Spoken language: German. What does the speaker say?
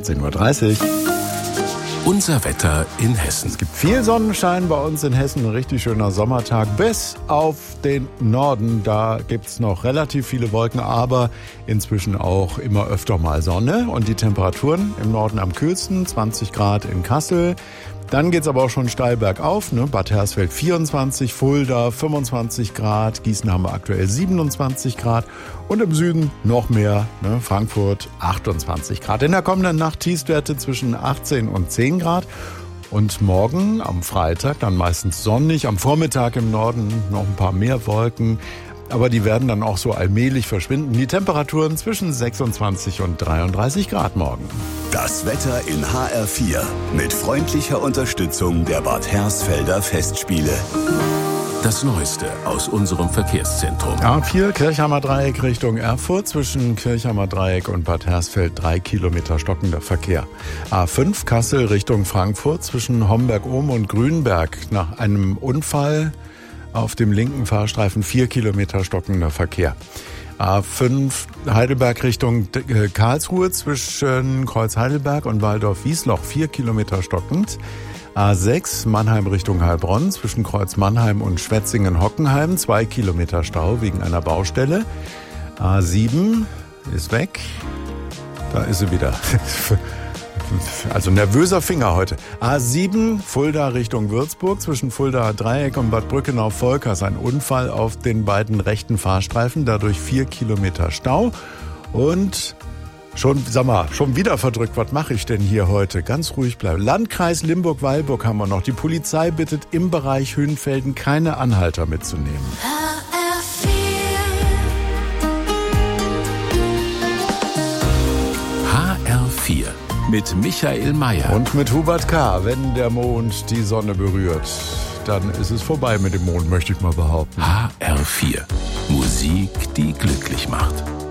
18:30 Uhr. Unser Wetter in Hessen. Es gibt viel Sonnenschein bei uns in Hessen, ein richtig schöner Sommertag bis auf den Norden. Da gibt's noch relativ viele Wolken, aber inzwischen auch immer öfter mal Sonne. Und die Temperaturen im Norden am kühlsten, 20 Grad in Kassel. Dann geht's aber auch schon steil bergauf, ne? Bad Hersfeld 24, Fulda 25 Grad, Gießen haben wir aktuell 27 Grad und im Süden noch mehr, ne? Frankfurt 28 Grad. In der kommenden Nacht Tiefstwerte zwischen 18 und 10 Grad. Und morgen am Freitag dann meistens sonnig, am Vormittag im Norden noch ein paar mehr Wolken. Aber die werden dann auch so allmählich verschwinden. Die Temperaturen zwischen 26 und 33 Grad morgen. Das Wetter in HR4 mit freundlicher Unterstützung der Bad Hersfelder Festspiele. Das Neueste aus unserem Verkehrszentrum. A4 Kirchheimer Dreieck Richtung Erfurt. Zwischen Kirchheimer Dreieck und Bad Hersfeld 3 Kilometer stockender Verkehr. A5 Kassel Richtung Frankfurt. Zwischen Homberg-Ohm und Grünberg nach einem Unfall auf dem linken Fahrstreifen 4 Kilometer stockender Verkehr. A5 Heidelberg Richtung Karlsruhe zwischen Kreuz Heidelberg und Waldorf-Wiesloch 4 Kilometer stockend. A6 Mannheim Richtung Heilbronn zwischen Kreuz Mannheim und Schwetzingen-Hockenheim 2 Kilometer Stau wegen einer Baustelle. A7 ist weg. Da ist sie wieder. Also nervöser Finger heute. A7 Fulda Richtung Würzburg zwischen Fulda Dreieck und Bad Brückenau-Volkers. Ein Unfall auf den beiden rechten Fahrstreifen, dadurch 4 Kilometer Stau. Und schon wieder verdrückt, was mache ich denn hier heute? Ganz ruhig bleiben. Landkreis Limburg-Weilburg haben wir noch. Die Polizei bittet im Bereich Hünfelden keine Anhalter mitzunehmen. HR4 mit Michael Mayer. Und mit Hubert K. Wenn der Mond die Sonne berührt, dann ist es vorbei mit dem Mond, möchte ich mal behaupten. HR4. Musik, die glücklich macht.